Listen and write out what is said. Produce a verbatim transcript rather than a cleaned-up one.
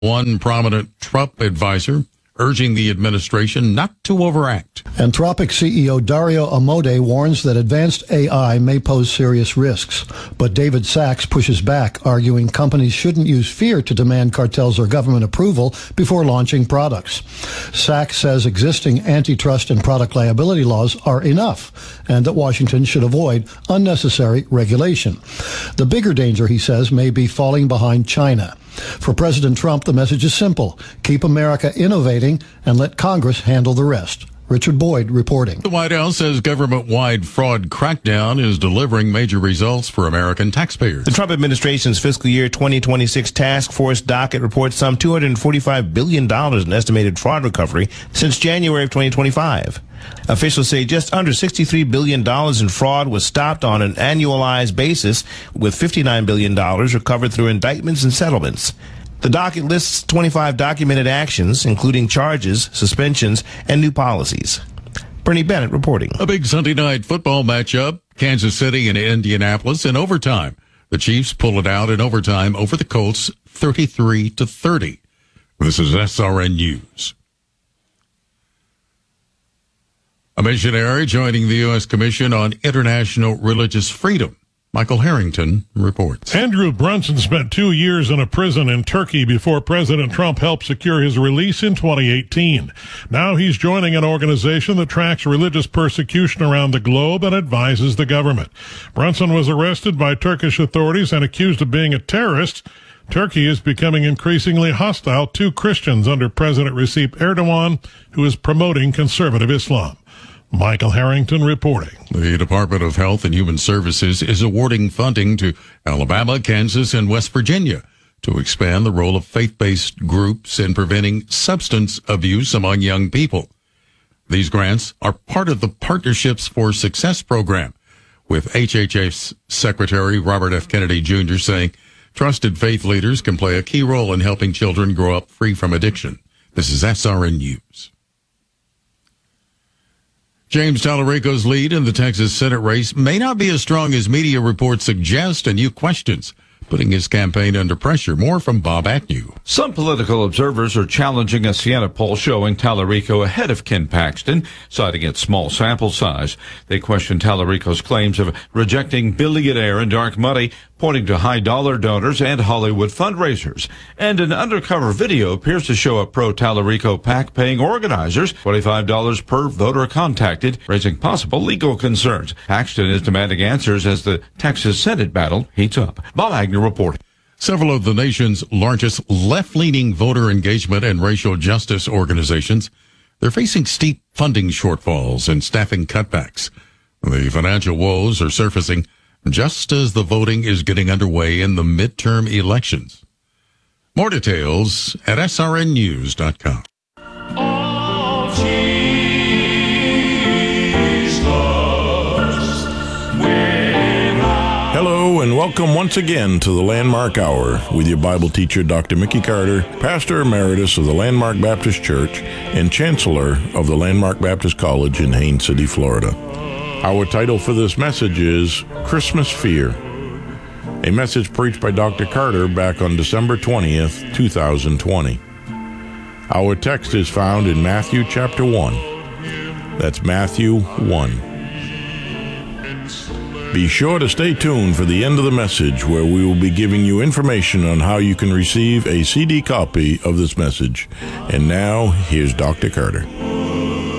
One prominent Trump advisor urging the administration not to overact. Anthropic C E O Dario Amodei warns that advanced A I may pose serious risks, but David Sachs pushes back, arguing companies shouldn't use fear to demand cartels or government approval before launching products. Sachs says existing antitrust and product liability laws are enough, and that Washington should avoid unnecessary regulation. The bigger danger, he says, may be falling behind China. For President Trump, the message is simple. Keep America innovating and let Congress handle the rest. Richard Boyd reporting. The White House says government-wide fraud crackdown is delivering major results for American taxpayers. The Trump administration's fiscal year twenty twenty-six task force docket reports some two hundred forty-five billion dollars in estimated fraud recovery since January of twenty twenty-five. Officials say just under sixty-three billion dollars in fraud was stopped on an annualized basis, with fifty-nine billion dollars recovered through indictments and settlements. The docket lists twenty-five documented actions, including charges, suspensions, and new policies. Bernie Bennett reporting. A big Sunday night football matchup, Kansas City and Indianapolis in overtime. The Chiefs pull it out in overtime over the Colts, thirty-three to thirty. This is S R N News. A missionary joining the U S Commission on International Religious Freedom. Michael Harrington reports. Andrew Brunson spent two years in a prison in Turkey before President Trump helped secure his release in twenty eighteen. Now he's joining an organization that tracks religious persecution around the globe and advises the government. Brunson was arrested by Turkish authorities and accused of being a terrorist. Turkey is becoming increasingly hostile to Christians under President Recep Erdogan, who is promoting conservative Islam. Michael Harrington reporting. The Department of Health and Human Services is awarding funding to Alabama, Kansas, and West Virginia to expand the role of faith-based groups in preventing substance abuse among young people. These grants are part of the Partnerships for Success program, with H H S Secretary Robert F. Kennedy Junior saying trusted faith leaders can play a key role in helping children grow up free from addiction. This is S R N News. James Tallarico's lead in the Texas Senate race may not be as strong as media reports suggest, and new questions putting his campaign under pressure. More from Bob Agnew. Some political observers are challenging a Siena poll showing Tallarico ahead of Ken Paxton, citing its small sample size. They question Tallarico's claims of rejecting billionaire and dark money, pointing to high-dollar donors and Hollywood fundraisers. And an undercover video appears to show a pro-Tallarico PAC paying organizers twenty-five dollars per voter contacted, raising possible legal concerns. Paxton is demanding answers as the Texas Senate battle heats up. Bob Agnew reporting. Several of the nation's largest left-leaning voter engagement and racial justice organizations, they're facing steep funding shortfalls and staffing cutbacks. The financial woes are surfacing just as the voting is getting underway in the midterm elections. More details at S R N news dot com. Oh, Hello and welcome once again to the Landmark Hour with your Bible teacher, Doctor Mickey Carter, Pastor Emeritus of the Landmark Baptist Church and Chancellor of the Landmark Baptist College in Haines City, Florida. Our title for this message is Christmas Fear, a message preached by Doctor Carter back on December twentieth, two thousand twenty. Our text is found in Matthew chapter one. That's Matthew one. Be sure to stay tuned for the end of the message, where we will be giving you information on how you can receive a C D copy of this message. And now, here's Doctor Carter.